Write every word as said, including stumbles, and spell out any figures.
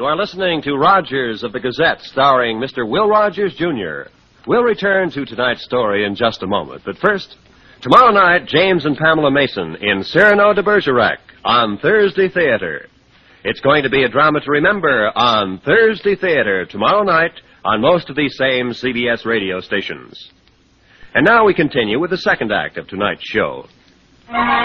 You are listening to Rogers of the Gazette, starring Mister Will Rogers, Junior We'll return to tonight's story in just a moment. But first, tomorrow night, James and Pamela Mason in Cyrano de Bergerac on Thursday Theater. It's going to be a drama to remember on Thursday Theater tomorrow night on most of these same C B S radio stations. And now we continue with the second act of tonight's show.